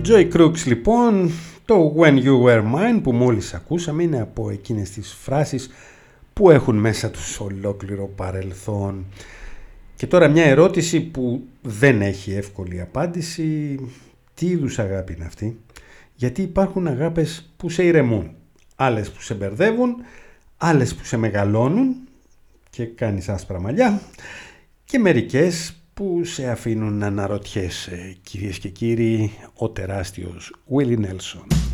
Joy Crooks λοιπόν, το When You Were Mine που μόλις ακούσαμε είναι από εκείνες τις φράσεις που έχουν μέσα τους ολόκληρο παρελθόν. Και τώρα μια ερώτηση που δεν έχει εύκολη απάντηση. Τι είδους αγάπη είναι αυτή? Γιατί υπάρχουν αγάπες που σε ηρεμούν, άλλες που σε μπερδεύουν, άλλες που σε μεγαλώνουν και κάνεις άσπρα μαλλιά και μερικές που σε αφήνουν να αναρωτιέσαι. Κυρίες και κύριοι, ο τεράστιος Willie Nelson.